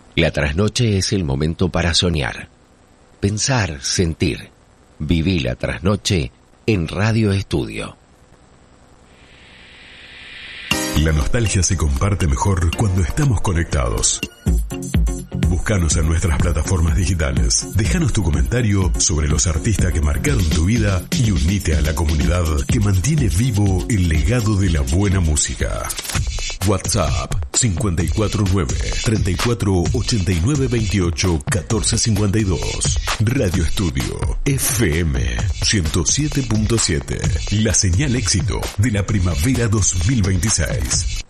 La trasnoche es el momento para soñar, pensar, sentir. Viví la trasnoche en Radio Estudio. La nostalgia se comparte mejor cuando estamos conectados. Búscanos en nuestras plataformas digitales. Déjanos tu comentario sobre los artistas que marcaron tu vida y unite a la comunidad que mantiene vivo el legado de la buena música. WhatsApp 549-348928-1452. Radio Estudio FM 107.7. La señal éxito de la primavera 2026.